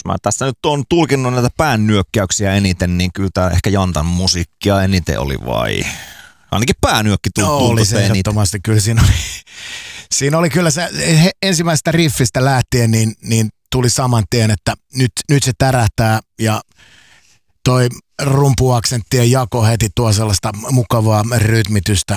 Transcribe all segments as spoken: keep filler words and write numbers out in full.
jos mä tässä nyt on tulkinnut näitä päännyökkäyksiä eniten, niin kyllä tää ehkä Jantan musiikkia eniten oli vai? Ainakin päänyökki tuli no, oli se ehdottomasti. Kyllä siinä oli, siinä oli kyllä se ensimmäisestä riffistä lähtien, niin, niin tuli saman tien, että nyt, nyt se tärähtää ja toi rumpuaksenttien jako heti tuo sellaista mukavaa rytmitystä.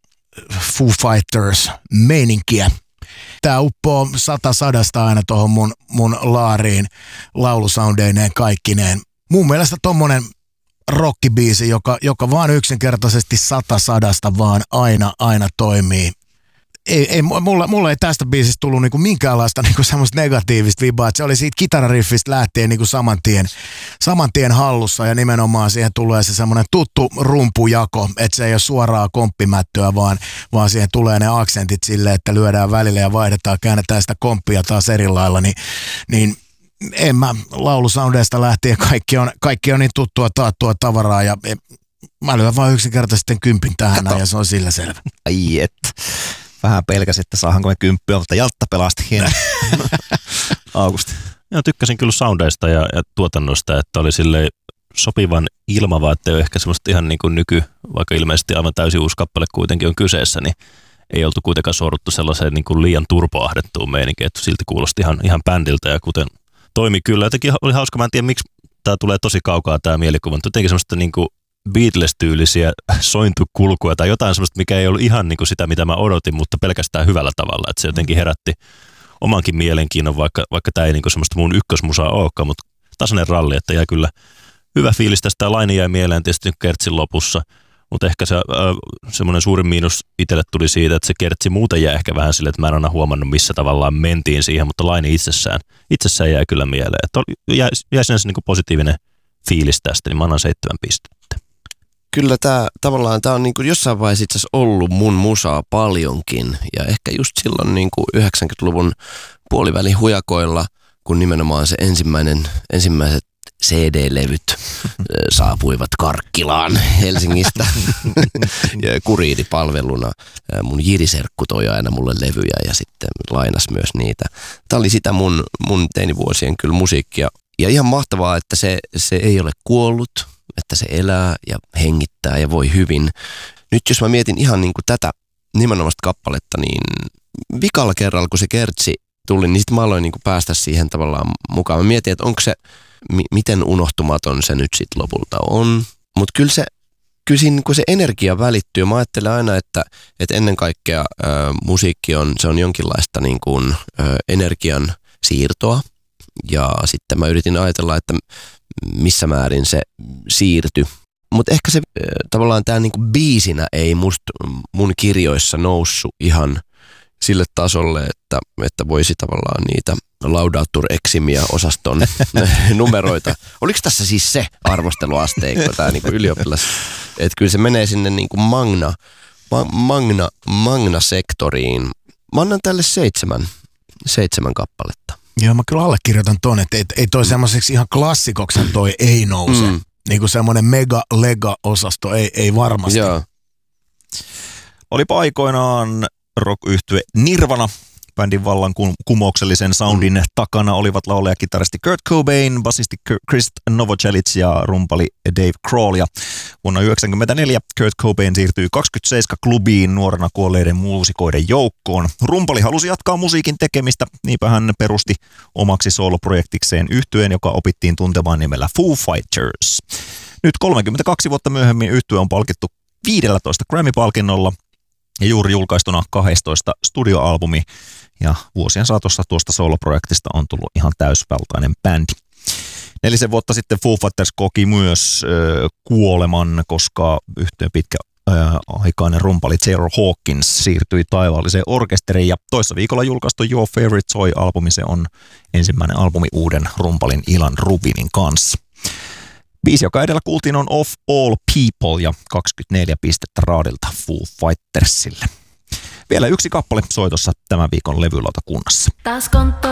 Foo Fighters meininkiä. Tää uppoo sata sadasta aina tohon mun, mun laariin laulusoundeineen kaikkineen. Mun mielestä tommonen rockibiisi, joka, joka vaan yksinkertaisesti sata sadasta vaan aina, aina toimii. Ei, ei, mulla, mulla ei tästä biisistä tullut niinku minkäänlaista niinku semmoista negatiivista vibaa, että se oli siitä kitarariffistä lähtien niinku saman tien, saman tien hallussa ja nimenomaan siihen tulee se semmoinen tuttu rumpujako, että se ei ole suoraa komppimättöä, vaan, vaan siihen tulee ne aksentit silleen, että lyödään välillä ja vaihdetaan, käännetään sitä komppia taas eri lailla, niin, niin en mä laulusoundeista lähtien kaikki on, kaikki on niin tuttua taattua tavaraa ja mä lyön vaan yksinkertaisesti kympin tähän ja se on sillä selvä. Ai että. Vähän pelkäsin, että saahanko me kymppiä, mutta Jaltta pelasti hieman. Augusti. Ja tykkäsin kyllä soundeista ja, ja tuotannosta, että oli silleen sopivan ilmava, että ei ole ehkä semmoista ihan niin kuin nyky, vaikka ilmeisesti aivan täysin uusi kappale kuitenkin on kyseessä, niin ei oltu kuitenkaan sorruttu sellaiseen niin kuin liian turpoahdettuun meininkiin, että silti kuulosti ihan, ihan bändiltä ja kuten toimi kyllä. Jotenkin oli hauska, mä en tiedä miksi tämä tulee tosi kaukaa tämä mielikuva, mutta jotenkin semmoista niin kuin Beatles-tyylisiä sointukulkuja tai jotain semmoista, mikä ei ollut ihan niin kuin sitä, mitä mä odotin, mutta pelkästään hyvällä tavalla. Että se jotenkin herätti omankin mielenkiinnon, vaikka, vaikka tämä ei niin kuin semmoista mun ykkösmusaa olekaan, mutta tasainen ralli, että jäi kyllä hyvä fiilis tästä. Laini jäi mieleen tietysti kertsin lopussa, mutta ehkä se äh, semmoinen suurin miinus itselle tuli siitä, että se kertsi muuten jäi ehkä vähän silleen, että mä en aina huomannut, missä tavallaan mentiin siihen, mutta laini itsessään, itsessään jäi kyllä mieleen. Että jäi, jäi sinänsä niin kuin positiivinen fiilis tästä, niin mä annan seitsemän pistettä. Kyllä tämä tavallaan tämä on niin kuin jossain vaiheessa itse asiassa ollut mun musaa paljonkin ja ehkä just silloin niin kuin yhdeksänkymmentäluvun puolivälin hujakoilla, kun nimenomaan se ensimmäinen, ensimmäiset C D-levyt saapuivat Karkkilaan Helsingistä ja Kuriidipalveluna. Mun jiriserkku toi aina mulle levyjä ja sitten lainas myös niitä. Tämä oli sitä mun, mun teinivuosien kyllä musiikkia ja ihan mahtavaa, että se, se ei ole kuollut, että se elää ja hengittää ja voi hyvin. Nyt jos mä mietin ihan niin kuin tätä nimenomaista kappaletta, niin vikalla kerralla, kun se kertsi tuli, niin sitten mä aloin niin kuin päästä siihen tavallaan mukaan. Mä mietin, että onko se, mi- miten unohtumaton se nyt sitten lopulta on. Mutta kyllä se, kyllä siinä, kun se energia välittyy, mä ajattelen aina, että, että ennen kaikkea ä, musiikki on, se on jonkinlaista niin kuin, ä, energian siirtoa. Ja sitten mä yritin ajatella, että missä määrin se siirtyi. Mutta ehkä se tavallaan tämä niinku biisinä ei musta mun kirjoissa noussut ihan sille tasolle, että, että voisi tavallaan niitä Laudatur Eximia osaston numeroita. Oliko tässä siis se arvosteluasteikko, tämä niinku ylioppilas? Että kyllä se menee sinne niinku magna, ma, magna, magna-sektoriin. Mä annan tälle seitsemän, seitsemän kappaletta. Joo, mä kyllä allekirjoitan ton, että ei, ei toi semmoiseksi ihan klassikoksen toi ei nouse. Mm. Niin kuin semmoinen mega-lega-osasto ei, ei varmasti. Joo. Olipa aikoinaan rock-yhtye Nirvana. Bändin vallan kumouksellisen soundin mm. takana olivat laulaja kitaristi Kurt Cobain, basisti Chris Novoselic ja rumpali Dave Grohl. Ja vuonna yhdeksänkymmentäneljä Kurt Cobain siirtyi kaksikymmentäseitsemän-klubiin nuorena kuolleiden muusikoiden joukkoon. Rumpali halusi jatkaa musiikin tekemistä, niinpä hän perusti omaksi soloprojektikseen yhtyeen, joka opittiin tuntemaan nimellä Foo Fighters. Nyt kolmekymmentäkaksi vuotta myöhemmin yhtye on palkittu viidellätoista Grammy-palkinnolla. Ja juuri julkaistuna kahdestoista studioalbumi ja vuosien saatossa tuosta soloprojektista on tullut ihan täysvaltainen bändi. Nelisen vuotta sitten Foo Fighters koki myös äh, kuoleman, koska yhtyeen pitkä äh, aikainen rumpali Taylor Hawkins siirtyi taivaalliseen orkesteriin ja toissa viikolla julkaistu Your Favorite Toy-albumi, se on ensimmäinen albumi uuden rumpalin Ilan Rubinin kanssa. Biisi, joka edellä kuultiin, on Of All People ja kaksikymmentäneljä pistettä raadilta Foo Fightersille. Vielä yksi kappale soitossa tämän viikon levylautakunnassa.